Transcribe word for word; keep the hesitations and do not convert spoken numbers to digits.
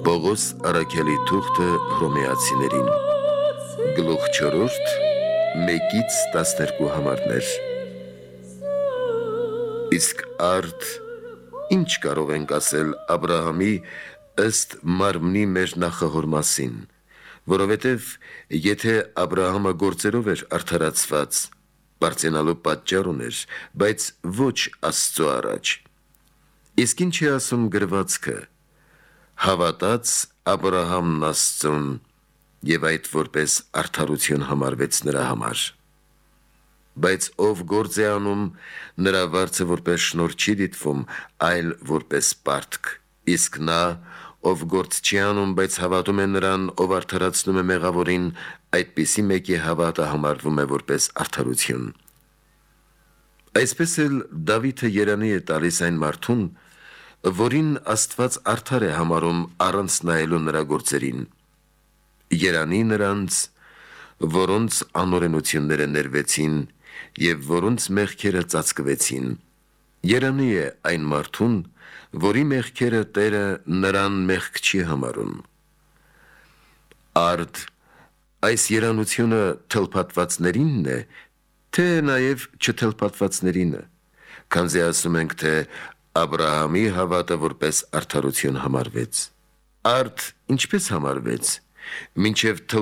Պողոս Արաքելի թուղթը հռոմեացիներին Գլուխ չորրորդ մեկից տասներկու համարներ Իսկ արդ ինչ կարող ենք ասել Աբրահամի ըստ մարմնի մեր նախահոր մասին, որովհետև եթե Աբրահամը գործերով էր արդարացված, բարձենալու պատճառ ուներ, բայց ոչ Աստծո առաջ։ Իսկ ինչ է ասում գրվածքը, հավատաց Աբրահամն Աստծուն, և այդ որպես արդարություն համարվեց նրա համար։ Բայց ով գործ է անում, նրա վարձը որպես շնորհ չի դիտվում, այլ որպես պարտք, իսկ նա, ով գործ չի անում, բայց հավատում է նրան, ով արդարացնում է մեղավորին, այդպիսի մեկի հավատը համարվում է որպես արդարություն։ Այսպես էլ Դավիթը երանի է տալիս այն մարդուն, որին Աստված արդար է համարում առանց նայելու նրա գործերին, երանի նրանց, որոնց անօրենությունները ներվեցին և որոնց մեղքերը ծածկվեցին, երանի է այն մարդուն, որի մեղքերը Տերը նրան մեղք չի համարում։ Արդ այս երանությունը թլփատվածներինն է, թե նաև չթլփատվածներինը, քանզի ասում ենք, թե Աբրահամի հավատը որպես արդարություն համարվեց։ Արդ ինչպես համարվեց, մինչև